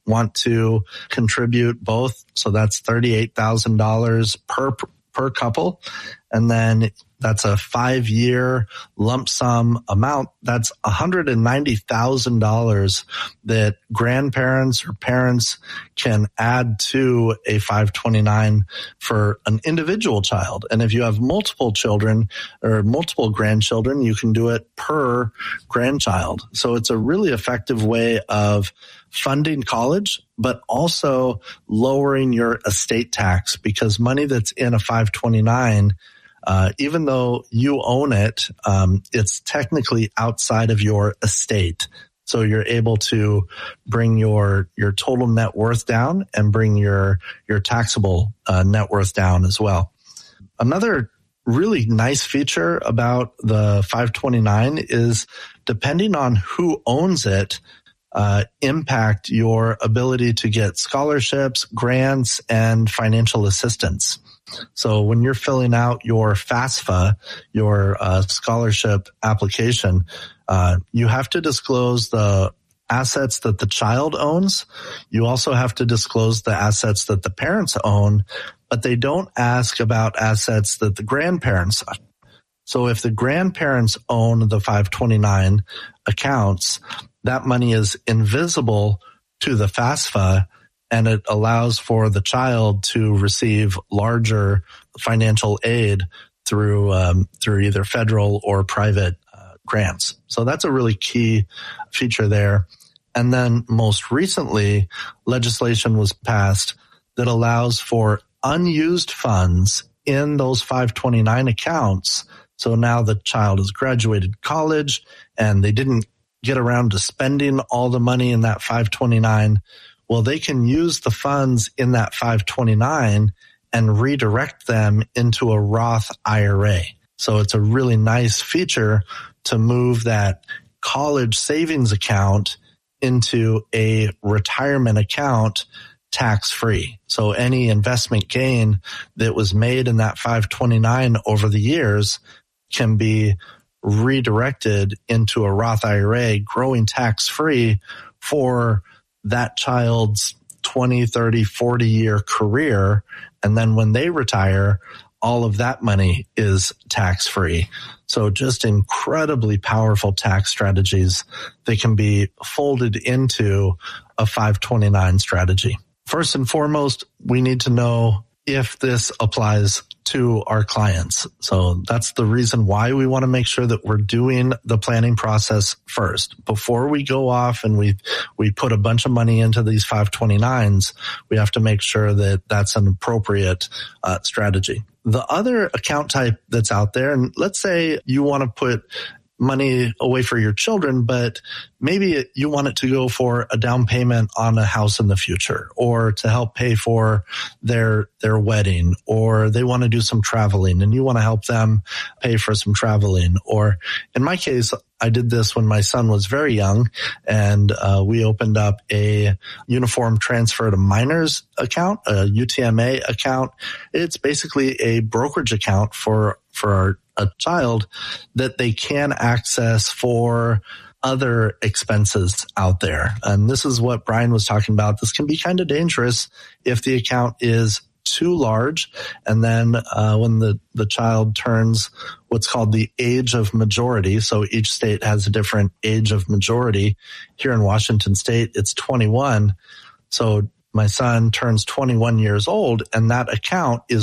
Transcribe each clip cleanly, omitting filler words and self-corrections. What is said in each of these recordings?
want to contribute both. So that's $38,000 per couple. And then that's a 5-year lump sum amount. That's $190,000 that grandparents or parents can add to a 529 for an individual child. And if you have multiple children or multiple grandchildren, you can do it per grandchild. So it's a really effective way of funding college, but also lowering your estate tax, because money that's in a 529, even though you own it, it's technically outside of your estate. So you're able to bring your total net worth down and bring your taxable net worth down as well. Another really nice feature about the 529 is, depending on who owns it, impact your ability to get scholarships, grants, and financial assistance. So when you're filling out your FAFSA, your scholarship application, you have to disclose the assets that the child owns. You also have to disclose the assets that the parents own, but they don't ask about assets that the grandparents own. So if the grandparents own the 529 accounts, that money is invisible to the FAFSA, and it allows for the child to receive larger financial aid through either federal or private grants. So that's a really key feature there. And then most recently, legislation was passed that allows for unused funds in those 529 accounts. So now the child has graduated college and they didn't get around to spending all the money in that 529. Well, they can use the funds in that 529 and redirect them into a Roth IRA. So it's a really nice feature to move that college savings account into a retirement account tax-free. So any investment gain that was made in that 529 over the years can be redirected into a Roth IRA, growing tax-free for that child's 20, 30, 40-year career. And then when they retire, all of that money is tax-free. So just incredibly powerful tax strategies that can be folded into a 529 strategy. First and foremost, we need to know if this applies to our clients. So that's the reason why we want to make sure that we're doing the planning process first. Before we go off and we put a bunch of money into these 529s, we have to make sure that that's an appropriate strategy. The other account type that's out there, and let's say you want to put money away for your children, but maybe you want it to go for a down payment on a house in the future, or to help pay for their wedding, or they want to do some traveling and you want to help them pay for some traveling. Or in my case, I did this when my son was very young, and we opened up a uniform transfer to minors account, a UTMA account. It's basically a brokerage account for a child that they can access for other expenses out there. And this is what Brian was talking about. This can be kind of dangerous if the account is too large. And then when the child turns what's called the age of majority, so each state has a different age of majority. Here in Washington State, it's 21. So my son turns 21 years old, and that account is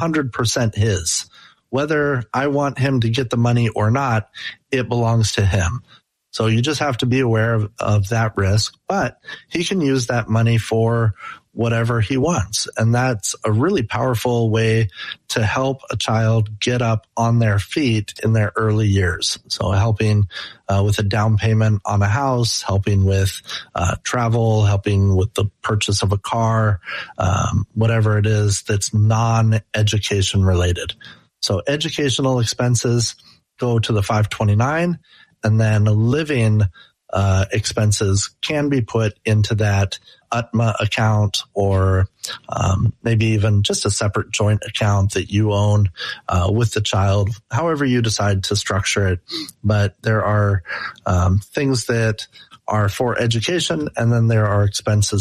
100% his. Whether I want him to get the money or not, it belongs to him. So you just have to be aware of that risk, but he can use that money for whatever he wants. And that's a really powerful way to help a child get up on their feet in their early years. So helping with a down payment on a house, helping with travel, helping with the purchase of a car, whatever it is that's non-education related. So educational expenses go to the 529, and then living expenses can be put into that UTMA account, or maybe even just a separate joint account that you own with the child, however you decide to structure it. But there are things that are for education, and then there are expenses